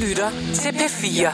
lytter til P4.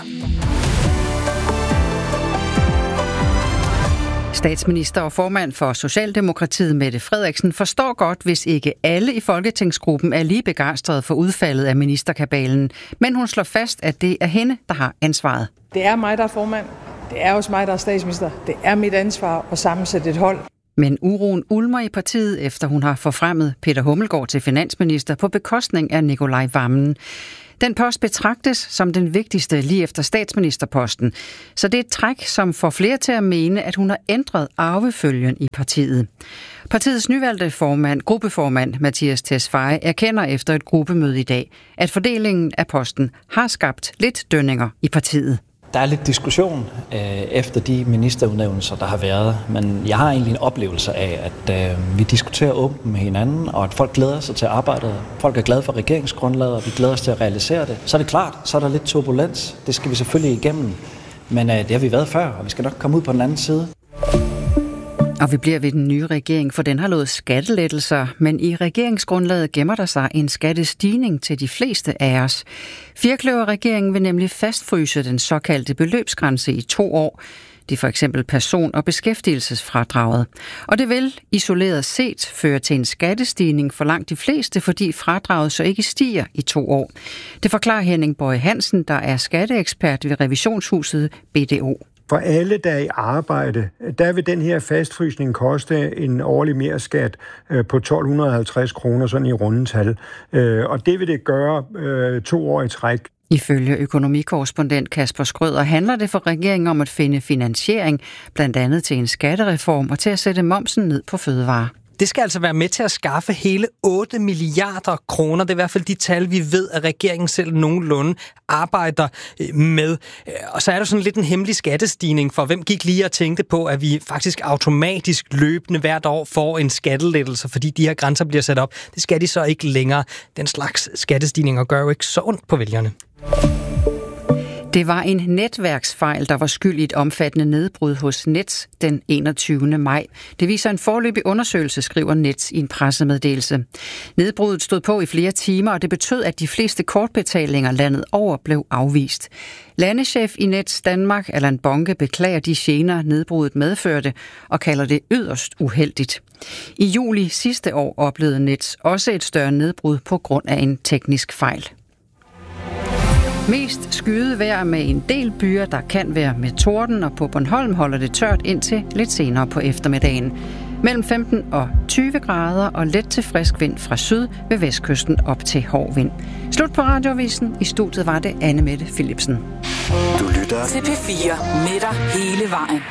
Statsminister og formand for Socialdemokratiet, Mette Frederiksen, forstår godt, hvis ikke alle i folketingsgruppen er lige begejstrede for udfaldet af ministerkabalen. Men hun slår fast, at det er hende, der har ansvaret. Det er mig, der er formand. Det er også mig, der er statsminister. Det er mit ansvar at sammensætte et hold. Men uroen ulmer i partiet, efter hun har forfremmet Peter Hummelgaard til finansminister på bekostning af Nicolai Wammen. Den post betragtes som den vigtigste lige efter statsministerposten, så det er et træk, som får flere til at mene, at hun har ændret arvefølgen i partiet. Partiets nyvalgte gruppeformand Mattias Tesfaye erkender efter et gruppemøde i dag, at fordelingen af posten har skabt lidt dønninger i partiet. Der er lidt diskussion efter de ministerudnævnelser, der har været, men jeg har egentlig en oplevelse af, at vi diskuterer åbent med hinanden, og at folk glæder sig til arbejdet. Folk er glade for regeringsgrundlaget, og vi glæder os til at realisere det. Så er det klart, så er der lidt turbulens. Det skal vi selvfølgelig igennem, men det har vi været før, og vi skal nok komme ud på den anden side. Og vi bliver ved den nye regering, for den har lovet skattelettelser, men i regeringsgrundlaget gemmer der sig en skattestigning til de fleste af os. Firkløverregeringen vil nemlig fastfryse den såkaldte beløbsgrænse i 2 år. Det er for eksempel person- og beskæftigelsesfradraget. Og det vil isoleret set føre til en skattestigning for langt de fleste, fordi fradraget så ikke stiger i 2 år. Det forklarer Henning Boye Hansen, der er skatteekspert ved revisionshuset BDO. For alle, der er i arbejde, der vil den her fastfrysning koste en årlig merskat på 1.250 kroner, sådan i rundetal. Og det vil det gøre 2 år i træk. Ifølge økonomikorrespondent Kasper Skrøder handler det for regeringen om at finde finansiering, blandt andet til en skattereform og til at sætte momsen ned på fødevarer. Det skal altså være med til at skaffe hele 8 milliarder kroner. Det er i hvert fald de tal, vi ved, at regeringen selv nogenlunde arbejder med. Og så er der sådan lidt en hemmelig skattestigning, for hvem gik lige og tænkte på, at vi faktisk automatisk løbende hvert år får en skattelettelse, fordi de her grænser bliver sat op. Det skal de så ikke længere. Den slags skattestigninger gør jo ikke så ondt på vælgerne. Det var en netværksfejl, der var skyld i et omfattende nedbrud hos Nets den 21. maj. Det viser en foreløbig undersøgelse, skriver Nets i en pressemeddelelse. Nedbruddet stod på i flere timer, og det betød, at de fleste kortbetalinger landet over blev afvist. Landeschef i Nets Danmark, Allan Bonke, beklager de gener, nedbruddet medførte, og kalder det yderst uheldigt. I juli sidste år oplevede Nets også et større nedbrud på grund af en teknisk fejl. Mest skyet vejr med en del byer, der kan være med torden, og på Bornholm holder det tørt indtil lidt senere på eftermiddagen. Mellem 15 og 20 grader og let til frisk vind fra syd ved vestkysten op til hård vind. Slut på Radioavisen. I studiet var det Anne Mette Philipsen. Du lytter til P4 med dig hele vejen.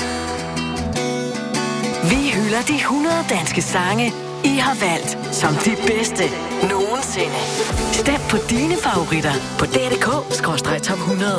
Vi hylder de 100 danske sange, I har valgt som de bedste nogensinde. Stem på dine favoritter på dr.dk/top 100.